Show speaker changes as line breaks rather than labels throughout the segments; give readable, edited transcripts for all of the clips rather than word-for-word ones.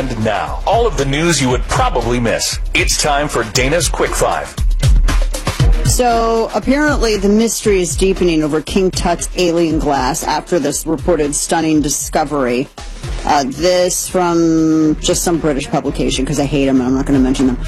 And now, all of the news you would probably miss. It's time for Dana's Quick Five.
So, apparently the mystery is deepening over King Tut's alien glass after this reported stunning discovery. This from just some British publication, because I hate them and I'm not going to mention them.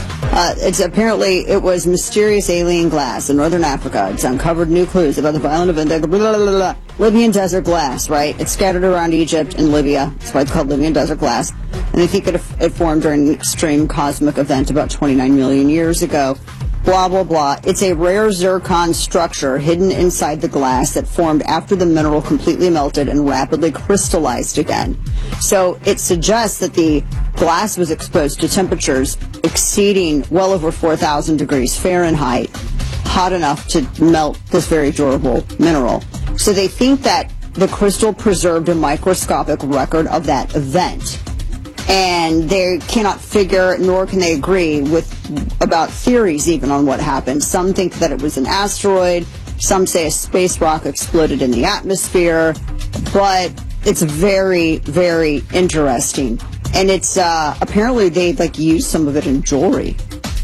It was mysterious alien glass in northern Africa. It's uncovered new clues about the violent event, Libyan desert glass, right? It's scattered around Egypt and Libya. That's why it's called Libyan desert glass. And they think it formed during an extreme cosmic event about 29 million years ago. Blah, blah, blah. It's a rare zircon structure hidden inside the glass that formed after the mineral completely melted and rapidly crystallized again. So it suggests that the glass was exposed to temperatures exceeding well over 4,000 degrees Fahrenheit, hot enough to melt this very durable mineral. So they think that the crystal preserved a microscopic record of that event. And they cannot figure, nor can they agree about theories even on what happened. Some think that it was an asteroid. Some say a space rock exploded in the atmosphere. But it's very, very interesting. And it's, apparently they, used some of it in jewelry.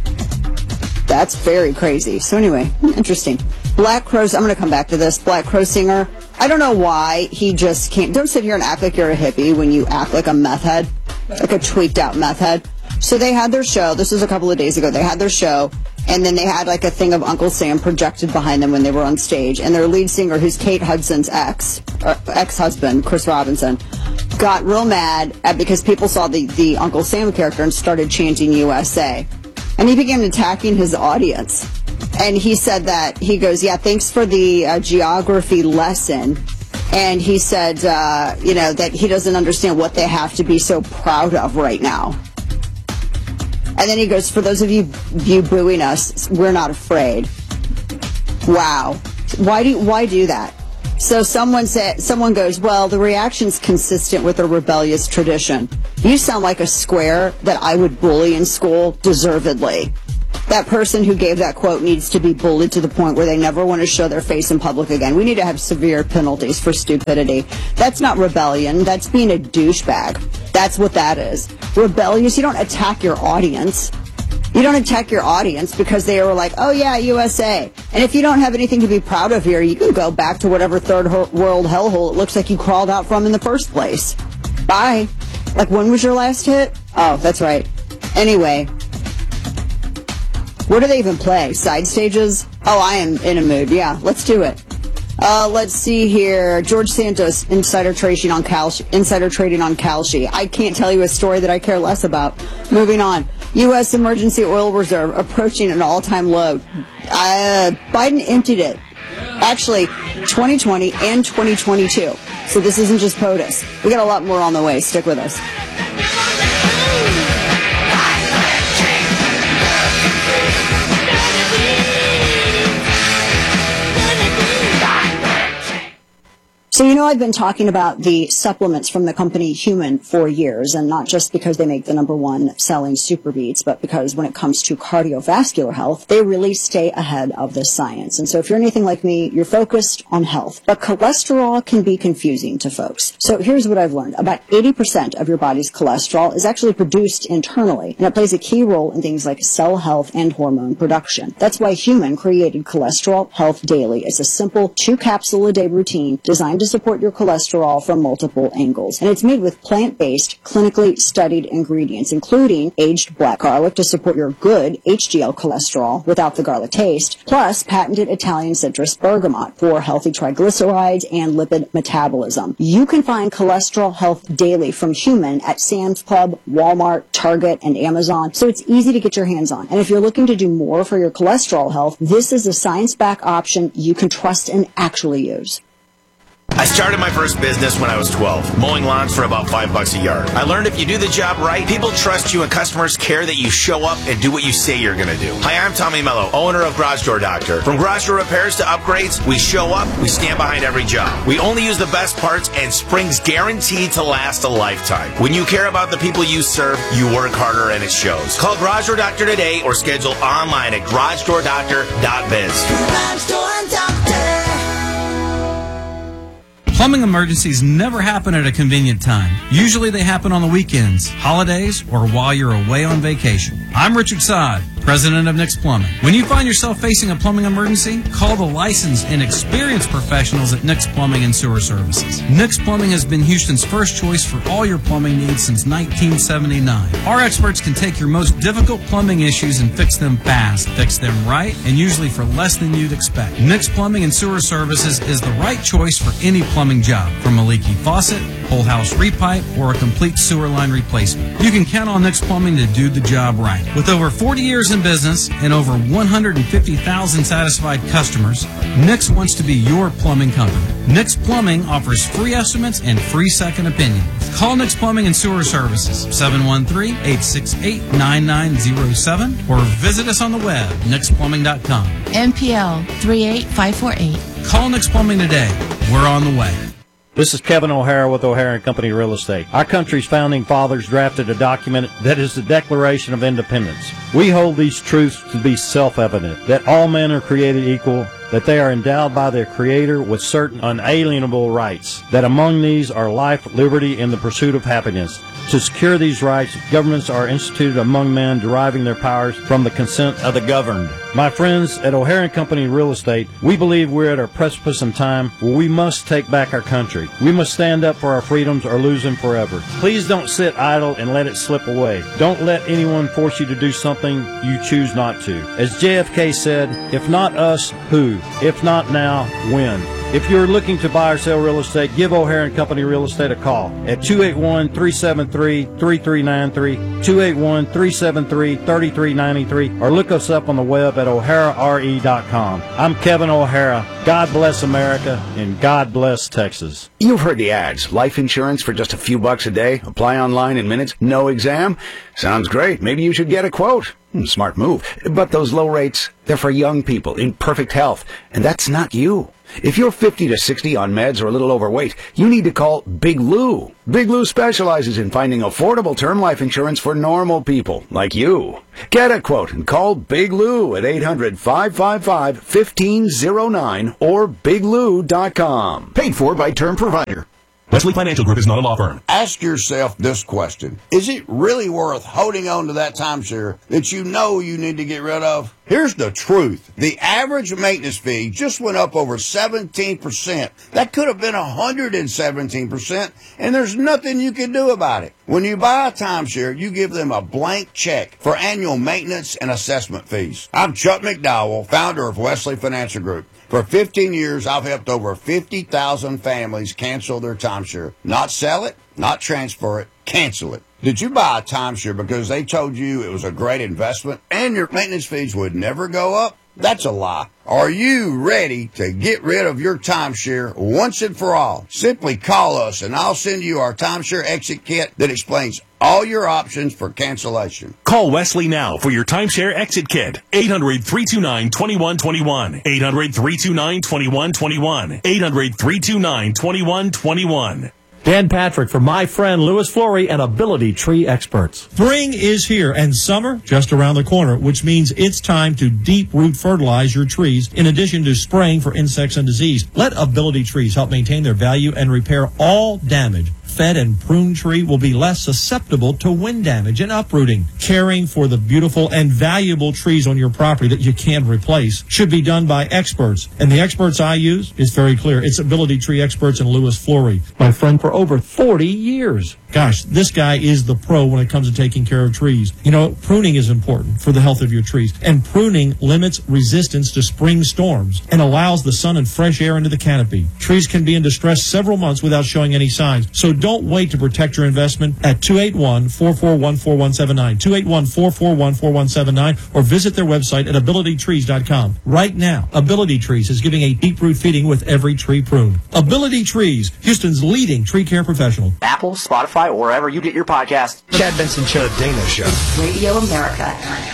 That's very crazy. So anyway, interesting. Black Crowes, I'm going to come back to this. Black Crow singer, I don't know why he just can't. Don't sit here and act like you're a hippie when you act like a meth head. Like a tweaked out meth head. So they had their show. This was a couple of days ago. They had their show, and then they had a thing of Uncle Sam projected behind them when they were on stage. And their lead singer, who's Kate Hudson's ex-husband, Chris Robinson, got real mad because people saw the Uncle Sam character and started chanting USA. And he began attacking his audience. And he said that, he goes, yeah, thanks for the geography lesson. And he said, that he doesn't understand what they have to be so proud of right now. And then he goes, for those of you booing us, we're not afraid. Wow. Why do that? So someone goes, well, the reaction's consistent with a rebellious tradition. You sound like a square that I would bully in school, deservedly. That person who gave that quote needs to be bullied to the point where they never want to show their face in public again. We need to have severe penalties for stupidity. That's not rebellion. That's being a douchebag. That's what that is. Rebellious, you don't attack your audience. You don't attack your audience because they were like, oh yeah, USA. And if you don't have anything to be proud of here, you can go back to whatever third world hellhole it looks like you crawled out from in the first place. Bye. When was your last hit? Oh, that's right. Anyway. Where do they even play? Side stages? Oh, I am in a mood. Yeah, let's do it. Let's see here. George Santos, insider trading on Kalshi. I can't tell you a story that I care less about. Moving on. U.S. emergency oil reserve approaching an all-time low. Biden emptied it. Actually, 2020 and 2022. So this isn't just POTUS. We got a lot more on the way. Stick with us. So, I've been talking about the supplements from the company Human for years, and not just because they make the #1 selling Super Beats, but because when it comes to cardiovascular health, they really stay ahead of the science. And so if you're anything like me, you're focused on health. But cholesterol can be confusing to folks. So here's what I've learned. About 80% of your body's cholesterol is actually produced internally, and it plays a key role in things like cell health and hormone production. That's why Human created Cholesterol Health Daily. It's a simple 2-capsule-a-day routine designed to support your cholesterol from multiple angles. And it's made with plant-based, clinically studied ingredients, including aged black garlic to support your good HDL cholesterol without the garlic taste, plus patented Italian citrus bergamot for healthy triglycerides and lipid metabolism. You can find Cholesterol Health Daily from Human at Sam's Club, Walmart, Target, and Amazon, so it's easy to get your hands on. And if you're looking to do more for your cholesterol health, this is a science-backed option you can trust and actually use.
I started my first business when I was 12, mowing lawns for about $5 a yard. I learned if you do the job right, people trust you and customers care that you show up and do what you say you're going to do. Hi, I'm Tommy Mello, owner of Garage Door Doctor. From garage door repairs to upgrades, we show up, we stand behind every job. We only use the best parts, and spring's guaranteed to last a lifetime. When you care about the people you serve, you work harder and it shows. Call Garage Door Doctor today or schedule online at garagedoordoctor.biz.
Garage Door Doctor. Plumbing emergencies never happen at a convenient time. Usually they happen on the weekends, holidays, or while you're away on vacation. I'm Richard Sod, president of Nick's Plumbing. When you find yourself facing a plumbing emergency, call the licensed and experienced professionals at Nick's Plumbing and Sewer Services. Nick's Plumbing has been Houston's first choice for all your plumbing needs since 1979. Our experts can take your most difficult plumbing issues and fix them fast, fix them right, and usually for less than you'd expect. Nick's Plumbing and Sewer Services is the right choice for any plumbing job, from a leaky faucet, whole house repipe, or a complete sewer line replacement. You can count on Nick's Plumbing to do the job right. With over 40 years in business and over 150,000 satisfied customers, Nick's wants to be your plumbing company. Nick's Plumbing offers free estimates and free second opinions. Call Nick's Plumbing and Sewer Services, 713-868-9907, or visit us on the web, nicksplumbing.com.
NPL 38548.
Call Nick's Plumbing today. We're on the way.
This is Kevin O'Hara with O'Hara & Company Real Estate. Our country's founding fathers drafted a document that is the Declaration of Independence. We hold these truths to be self-evident, that all men are created equal, that they are endowed by their Creator with certain unalienable rights, that among these are life, liberty, and the pursuit of happiness. To secure these rights, governments are instituted among men, deriving their powers from the consent of the governed. My friends at O'Hara & Company Real Estate, we believe we're at a precipice in time where we must take back our country. We must stand up for our freedoms or lose them forever. Please don't sit idle and let it slip away. Don't let anyone force you to do something you choose not to. As JFK said, if not us, who? If not now, when? If you're looking to buy or sell real estate, give O'Hara & Company Real Estate a call at 281-373-3393, 281-373-3393, or look us up on the web at O'HaraRE.com. I'm Kevin O'Hara. God bless America, and God bless Texas.
You've heard the ads. Life insurance for just a few bucks a day. Apply online in minutes. No exam. Sounds great. Maybe you should get a quote. Smart move. But those low rates, they're for young people in perfect health, and that's not you. If you're 50 to 60 on meds or a little overweight, you need to call Big Lou. Big Lou specializes in finding affordable term life insurance for normal people like you. Get a quote and call Big Lou at 800-555-1509 or biglou.com.
Paid for by Term Provider. Wesley Financial Group is not a law firm.
Ask yourself this question. Is it really worth holding on to that timeshare that you know you need to get rid of? Here's the truth. The average maintenance fee just went up over 17%. That could have been 117%, and there's nothing you can do about it. When you buy a timeshare, you give them a blank check for annual maintenance and assessment fees. I'm Chuck McDowell, founder of Wesley Financial Group. For 15 years, I've helped over 50,000 families cancel their timeshare. Not sell it, not transfer it, cancel it. Did you buy a timeshare because they told you it was a great investment and your maintenance fees would never go up? That's a lie. Are you ready to get rid of your timeshare once and for all? Simply call us and I'll send you our timeshare exit kit that explains all your options for cancellation.
Call Wesley now for your timeshare exit kit. 800-329-2121. 800-329-2121. 800-329-2121.
Dan Patrick for my friend Louis Flory and Ability Tree Experts.
Spring is here and summer just around the corner, which means it's time to deep root fertilize your trees in addition to spraying for insects and disease. Let Ability Trees help maintain their value and repair all damage. Fed and pruned tree will be less susceptible to wind damage and uprooting. Caring for the beautiful and valuable trees on your property that you can't replace should be done by experts. And the experts I use is very clear. It's Ability Tree Experts and Louis Flory, my friend for over 40 years. Gosh, this guy is the pro when it comes to taking care of trees. You know, pruning is important for the health of your trees. And pruning limits resistance to spring storms and allows the sun and fresh air into the canopy. Trees can be in distress several months without showing any signs. So don't wait to protect your investment at 281-441-4179, 281-441-4179, or visit their website at abilitytrees.com. Right now, Ability Trees is giving a deep root feeding with every tree pruned. Ability Trees, Houston's leading tree care professional.
Apple, Spotify, or wherever you get your podcast.
Chad Benson Show. The Dana Show.
Radio America.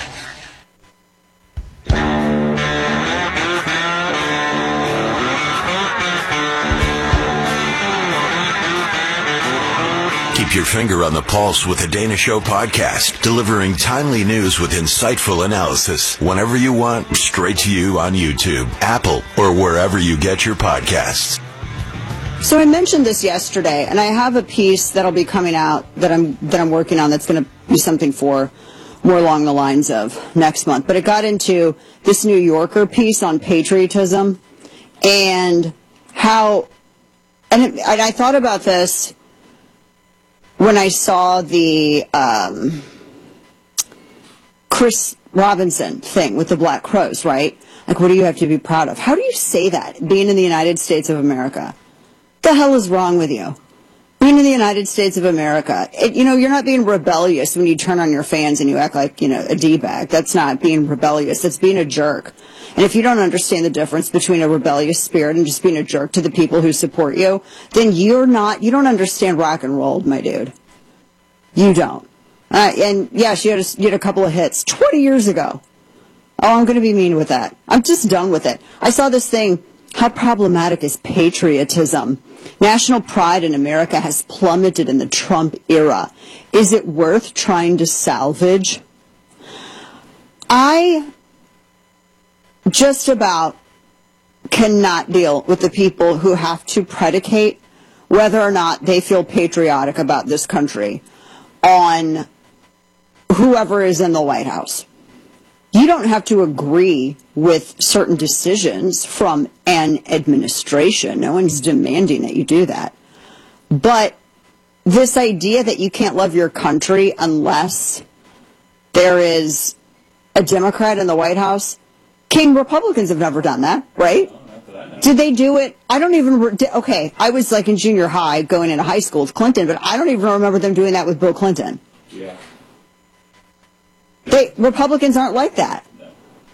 Keep your finger on the pulse with the Dana Show podcast, delivering timely news with insightful analysis whenever you want, straight to you on YouTube, Apple, or wherever you get your podcasts.
So I mentioned this yesterday, and I have a piece that'll be coming out that I'm working on that's going to be something for more along the lines of next month. But it got into this New Yorker piece on patriotism and how, and I thought about this when I saw the Chris Robinson thing with the Black Crows, right? Like, what do you have to be proud of? How do you say that, being in the United States of America? What the hell is wrong with you? Being in the United States of America, you're not being rebellious when you turn on your fans and you act like, a D-bag. That's not being rebellious. That's being a jerk. And if you don't understand the difference between a rebellious spirit and just being a jerk to the people who support you, then you don't understand rock and roll, my dude. You don't. And yes, you had a couple of hits 20 years ago. Oh, I'm going to be mean with that. I'm just done with it. I saw this thing. How problematic is patriotism? National pride in America has plummeted in the Trump era. Is it worth trying to salvage? I just about cannot deal with the people who have to predicate whether or not they feel patriotic about this country on whoever is in the White House. You don't have to agree with certain decisions from an administration. No one's demanding that you do that. But this idea that you can't love your country unless there is a Democrat in the White House, Republicans have never done that, right? Did they do it? I don't even, okay, I was like in junior high going into high school with Clinton, but I don't even remember them doing that with Bill Clinton.
Yeah.
Republicans aren't like that.
No.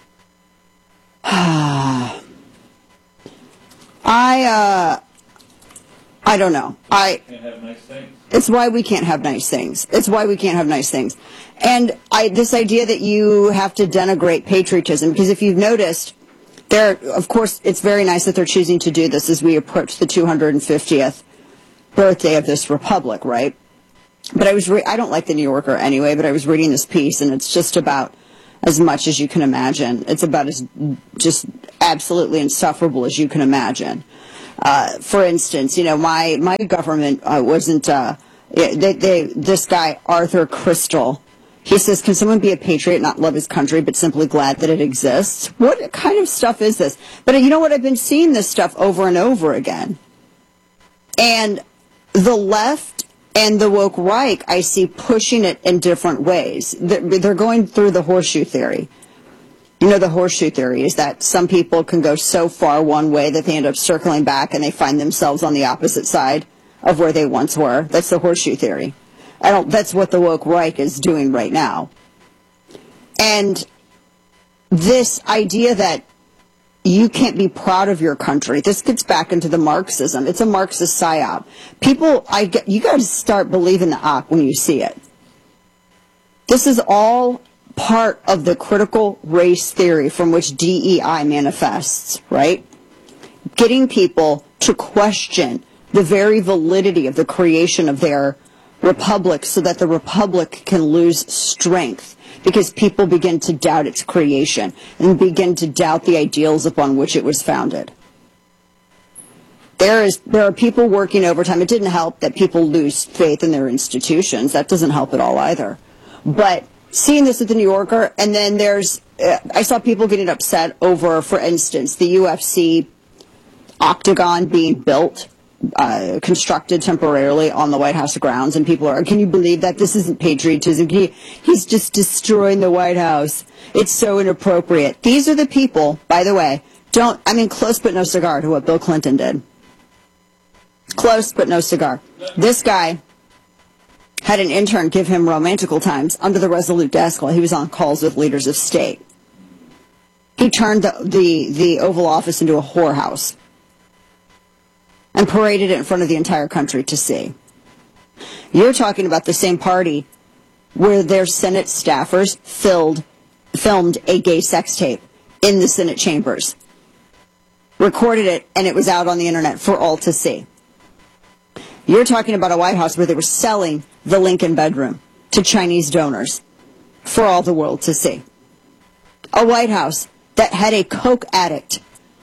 I don't know.
Can't have nice things.
It's why we can't have nice things. It's why we can't have nice things. And this idea that you have to denigrate patriotism, because if you've noticed, of course, it's very nice that they're choosing to do this as we approach the 250th birthday of this republic, right? But I don't like the New Yorker anyway, but I was reading this piece, and it's just about as much as you can imagine. It's about as just absolutely insufferable as you can imagine. For instance, my government wasn't, this guy, Arthur Crystal, he says, can someone be a patriot, not love his country, but simply glad that it exists? What kind of stuff is this? But you know what? I've been seeing this stuff over and over again. And the left and the woke right, I see pushing it in different ways. They're going through the horseshoe theory. The horseshoe theory is that some people can go so far one way that they end up circling back and they find themselves on the opposite side of where they once were. That's the horseshoe theory. That's what the woke right is doing right now. And this idea that you can't be proud of your country. This gets back into the Marxism. It's a Marxist psyop. You got to start believing the op when you see it. This is all part of the critical race theory from which DEI manifests, right? Getting people to question the very validity of the creation of their republic so that the republic can lose strength. Because people begin to doubt its creation and begin to doubt the ideals upon which it was founded. There are people working overtime. It didn't help that people lose faith in their institutions. That doesn't help at all either. But seeing this at the New Yorker, and then I saw people getting upset over, for instance, the UFC octagon being built, constructed temporarily on the White House grounds, and people are, can you believe that? This isn't patriotism. He's just destroying the White House. It's so inappropriate. These are the people, by the way, close but no cigar to what Bill Clinton did. Close but no cigar. This guy had an intern give him romantical times under the Resolute desk while he was on calls with leaders of state. He turned the Oval Office into a whorehouse and paraded it in front of the entire country to see. You're talking about the same party where their Senate staffers filmed a gay sex tape in the Senate chambers, recorded it, and it was out on the internet for all to see. You're talking about a White House where they were selling the Lincoln bedroom to Chinese donors for all the world to see. A White House that had a coke addict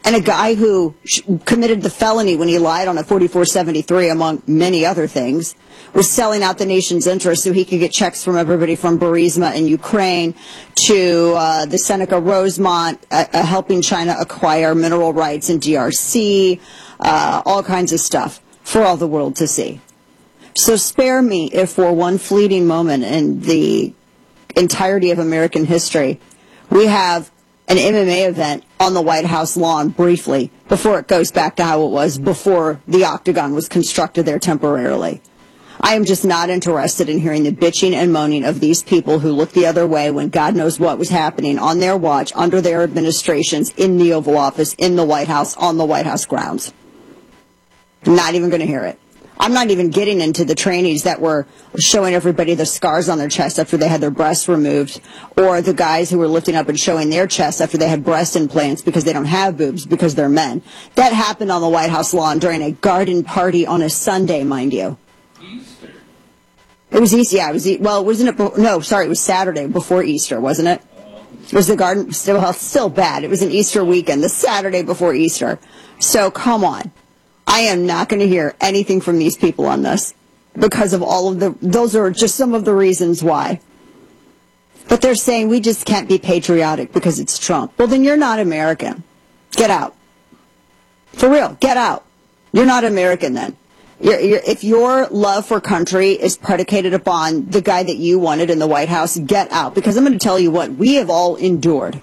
And a guy who committed the felony when he lied on a 4473, among many other things, was selling out the nation's interest so he could get checks from everybody from Burisma in Ukraine to the Seneca Rosemont, helping China acquire mineral rights in DRC, all kinds of stuff for all the world to see. So spare me if for one fleeting moment in the entirety of American history, we have an MMA event on the White House lawn briefly before it goes back to how it was before the octagon was constructed there temporarily. I am just not interested in hearing the bitching and moaning of these people who look the other way when God knows what was happening on their watch, under their administrations, in the Oval Office, in the White House, on the White House grounds. I'm not even going to hear it. I'm not even getting into the trainees that were showing everybody the scars on their chest after they had their breasts removed, or the guys who were lifting up and showing their chests after they had breast implants because they don't have boobs because they're men. That happened on the White House lawn during a garden party on a Sunday, mind you. Easter. It was Easter, yeah. Wasn't it? No, sorry, it was Saturday before Easter, wasn't it? Was the garden still bad? It was an Easter weekend, the Saturday before Easter. So come on. I am not going to hear anything from these people on this because of those are just some of the reasons why. But they're saying we just can't be patriotic because it's Trump. Well, then you're not American. Get out. For real, get out. You're not American then. If your love for country is predicated upon the guy that you wanted in the White House, get out. Because I'm going to tell you what, we have all endured.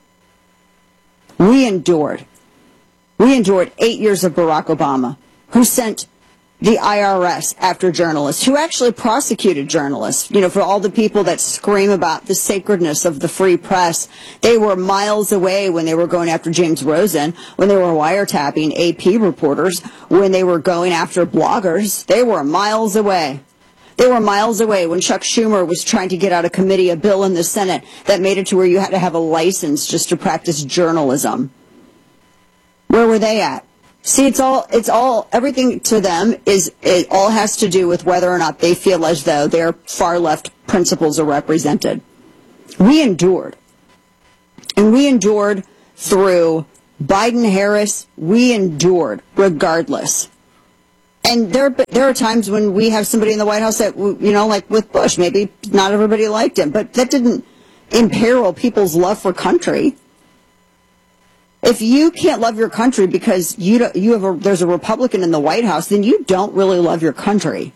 We endured 8 years of Barack Obama, who sent the IRS after journalists, who actually prosecuted journalists. You know, for all the people that scream about the sacredness of the free press, they were miles away when they were going after James Rosen, when they were wiretapping AP reporters, when they were going after bloggers. They were miles away. They were miles away when Chuck Schumer was trying to get out of committee a bill in the Senate that made it to where you had to have a license just to practice journalism. Where were they at? See, everything to them it all has to do with whether or not they feel as though their far left principles are represented. We endured. And we endured through Biden-Harris. We endured regardless. And there are times when we have somebody in the White House that, you know, like with Bush, maybe not everybody liked him, but that didn't imperil people's love for country. If you can't love your country because there's a Republican in the White House, then you don't really love your country.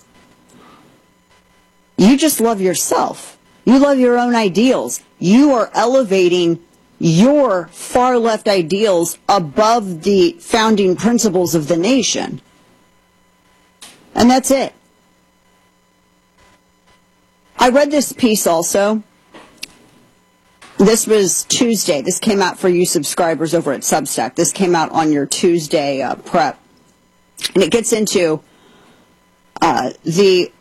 You just love yourself. You love your own ideals. You are elevating your far left ideals above the founding principles of the nation. And that's it. I read this piece also. This was Tuesday. This came out for you subscribers over at Substack. This came out on your Tuesday prep. And it gets into the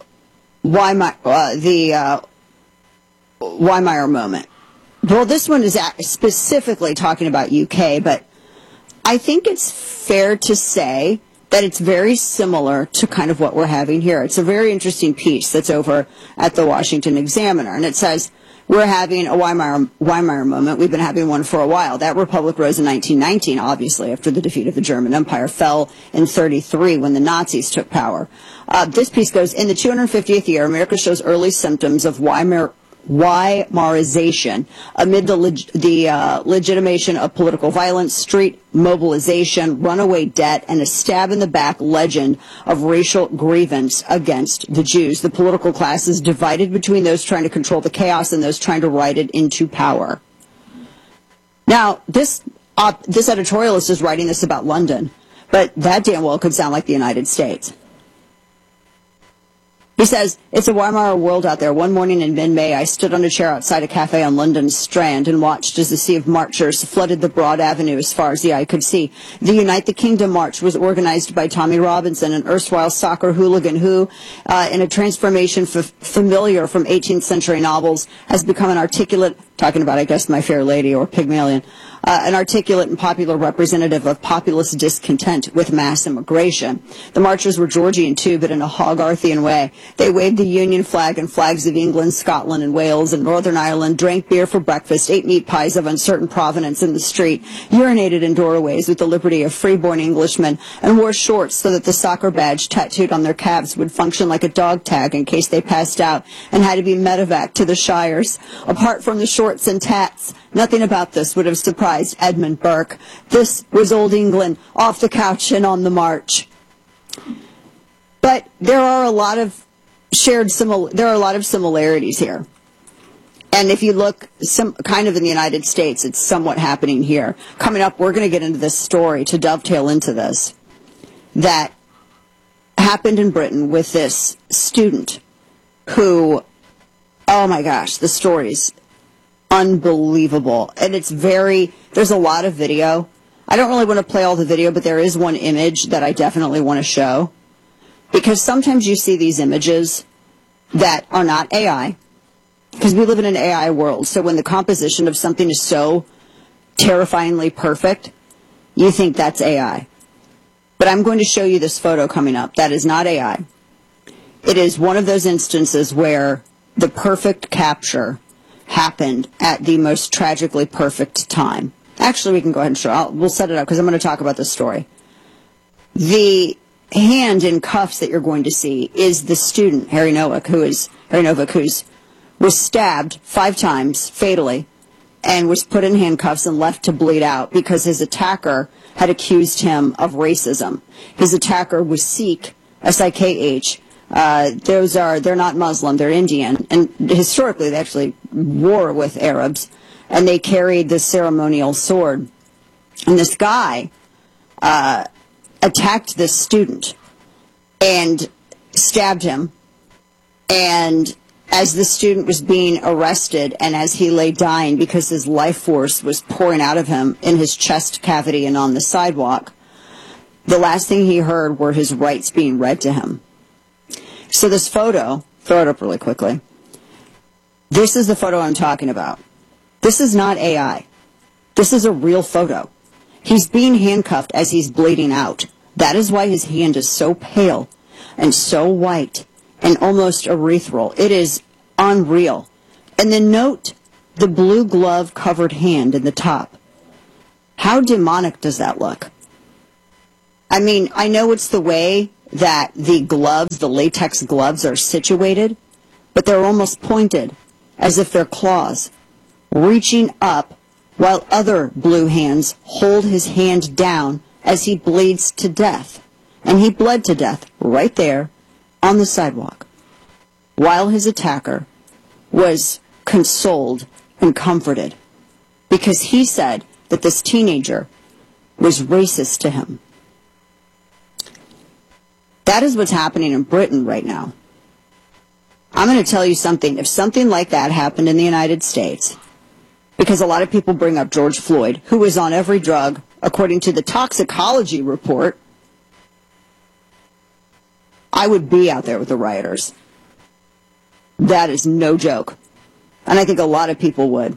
Weimar moment. Well, this one is specifically talking about UK, but I think it's fair to say that it's very similar to kind of what we're having here. It's a very interesting piece that's over at the Washington Examiner, and it says, we're having a Weimar moment. We've been having one for a while. That republic rose in 1919, obviously, after the defeat of the German Empire, fell in 1933 when the Nazis took power. This piece goes, in the 250th year, America shows early symptoms of Weimarization amid the legitimation of political violence, street mobilization, runaway debt, and a stab-in-the-back legend of racial grievance against the Jews. The political class is divided between those trying to control the chaos and those trying to ride it into power. Now, this editorialist is writing this about London, but that damn well could sound like the United States. He says, it's a Weimar world out there. One morning in mid-May, I stood on a chair outside a cafe on London's Strand and watched as the sea of marchers flooded the broad avenue as far as the eye could see. The Unite the Kingdom March was organized by Tommy Robinson, an erstwhile soccer hooligan who, in a transformation familiar from 18th century novels, has become an articulate, talking about, I guess, My Fair Lady or Pygmalion, an articulate and popular representative of populist discontent with mass immigration. The marchers were Georgian too, but in a Hogarthian way. They waved the Union flag and flags of England, Scotland, and Wales and Northern Ireland, drank beer for breakfast, ate meat pies of uncertain provenance in the street, urinated in doorways with the liberty of freeborn Englishmen, and wore shorts so that the soccer badge tattooed on their calves would function like a dog tag in case they passed out and had to be medevaced to the shires. Apart from the shorts and tats, nothing about this would have surprised Edmund Burke. This was old England, off the couch and on the march. But there are a lot of similarities here. And if you look kind of in the United States, it's somewhat happening here. Coming up, we're going to get into this story to dovetail into this that happened in Britain with this student who, oh my gosh, the story's unbelievable. And there's a lot of video. I don't really want to play all the video, but there is one image that I definitely want to show. Because sometimes you see these images that are not AI. Because we live in an AI world. So when the composition of something is so terrifyingly perfect, you think that's AI. But I'm going to show you this photo coming up. That is not AI. It is one of those instances where the perfect capture happened at the most tragically perfect time. Actually, we can go ahead and show. We'll set it up because I'm going to talk about this story. The hand in cuffs that you're going to see is the student, Harry Novick, who was stabbed 5 times fatally and was put in handcuffs and left to bleed out because his attacker had accused him of racism. His attacker was Sikh, S-I-K-H. They're not Muslim, they're Indian. And historically, they actually war with Arabs. And they carried this ceremonial sword. And this guy attacked this student and stabbed him. And as the student was being arrested and as he lay dying because his life force was pouring out of him in his chest cavity and on the sidewalk, the last thing he heard were his rights being read to him. So this photo, throw it up really quickly. This is the photo I'm talking about. This is not AI. This is a real photo. He's being handcuffed as he's bleeding out. That is why his hand is so pale and so white and almost erythral. It is unreal. And then note the blue glove covered hand in the top. How demonic does that look? I mean, I know it's the way that the gloves, the latex gloves, are situated, but they're almost pointed, as if they're claws, reaching up while other blue hands hold his hand down as he bleeds to death. And he bled to death right there on the sidewalk, while his attacker was consoled and comforted because he said that this teenager was racist to him. That is what's happening in Britain right now. I'm going to tell you something. If something like that happened in the United States, because a lot of people bring up George Floyd, who was on every drug, according to the toxicology report, I would be out there with the rioters. That is no joke. And I think a lot of people would.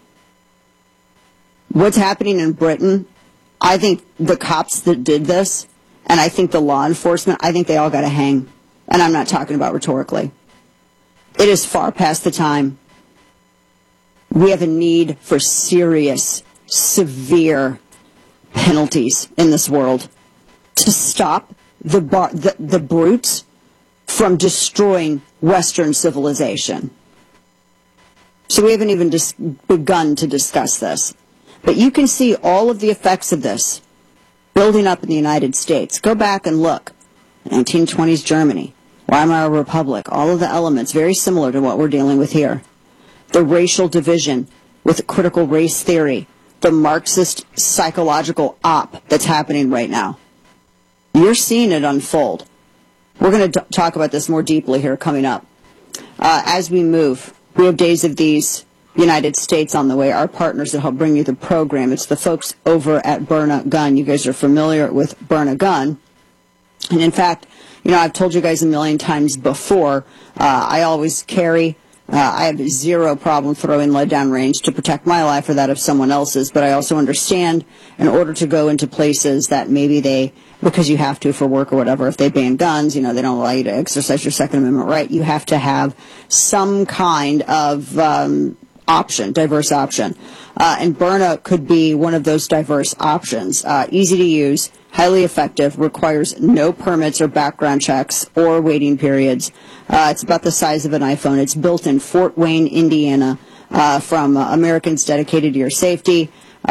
What's happening in Britain, I think the cops that did this, and I think the law enforcement, I think they all got to hang. And I'm not talking about rhetorically. It is far past the time. We have a need for serious, severe penalties in this world to stop the brutes from destroying Western civilization. So we haven't even begun to discuss this. But you can see all of the effects of this building up in the United States. Go back and look. 1920s Germany, Weimar Republic, all of the elements very similar to what we're dealing with here. The racial division with critical race theory, the Marxist psychological op that's happening right now. You're seeing it unfold. We're going to talk about this more deeply here coming up. As we move, we have Days of These United States on the way. Our partners that help bring you the program. It's the folks over at Burn a Gun. You guys are familiar with Burn a Gun. And in fact, I've told you guys a million times before, I always carry I have zero problem throwing lead down range to protect my life or that of someone else's, but I also understand in order to go into places that maybe because you have to for work or whatever, if they ban guns, they don't allow you to exercise your Second Amendment right, you have to have some kind of diverse option. And Byrna could be one of those diverse options. Easy to use, highly effective, requires no permits or background checks or waiting periods. It's about the size of an iPhone. It's built in Fort Wayne, Indiana, from Americans dedicated to your safety.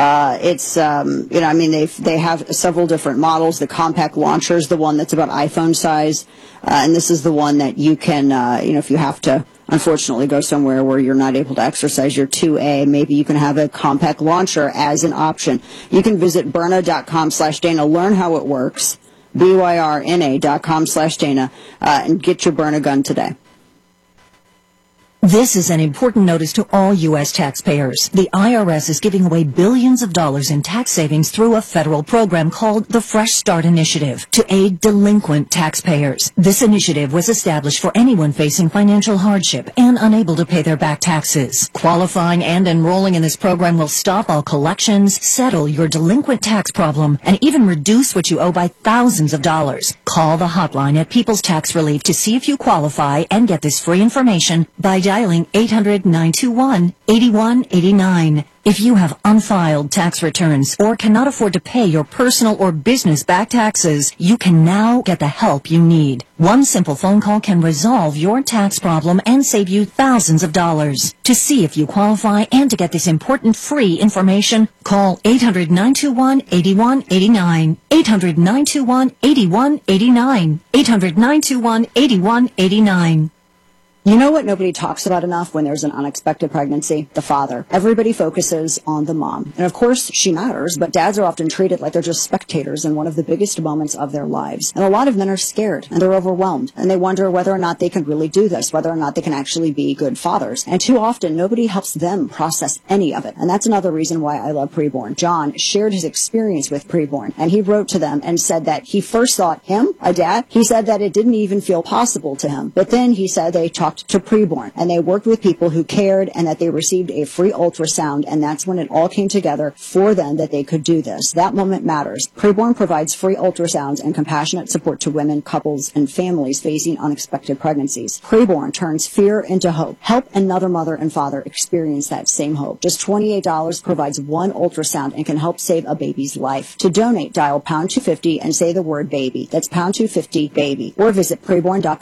They have several different models. The compact launcher is the one that's about iPhone size, and this is the one that you can, if you have to, unfortunately, go somewhere where you're not able to exercise your 2A, maybe you can have a compact launcher as an option. You can visit Byrna.com/Dana, learn how it works, BYRNA.com/Dana, and get your Byrna gun today.
This is an important notice to all U.S. taxpayers. The IRS is giving away billions of dollars in tax savings through a federal program called the Fresh Start Initiative to aid delinquent taxpayers. This initiative was established for anyone facing financial hardship and unable to pay their back taxes. Qualifying and enrolling in this program will stop all collections, settle your delinquent tax problem, and even reduce what you owe by thousands of dollars. Call the hotline at People's Tax Relief to see if you qualify and get this free information by dialing 800-921-8189. If you have unfiled tax returns or cannot afford to pay your personal or business back taxes, you can now get the help you need. One simple phone call can resolve your tax problem and save you thousands of dollars. To see if you qualify and to get this important free information, call 800-921-8189. 800-921-8189. 800-921-8189.
You know what nobody talks about enough when there's an unexpected pregnancy? The father. Everybody focuses on the mom. And of course, she matters, but dads are often treated like they're just spectators in one of the biggest moments of their lives. And a lot of men are scared, and they're overwhelmed, and they wonder whether or not they can really do this, whether or not they can actually be good fathers. And too often, nobody helps them process any of it. And that's another reason why I love Preborn. John shared his experience with Preborn, and he wrote to them and said that he first thought him, a dad, he said that it didn't even feel possible to him. But then he said they talked to Preborn, and they worked with people who cared, and that they received a free ultrasound, and that's when it all came together for them that they could do this. That moment matters. Preborn provides free ultrasounds and compassionate support to women, couples, and families facing unexpected pregnancies. Preborn turns fear into hope. Help another mother and father experience that same hope. Just $28 provides one ultrasound and can help save a baby's life. To donate, dial #250 and say the word baby. That's #250 baby, or visit Preborn.com.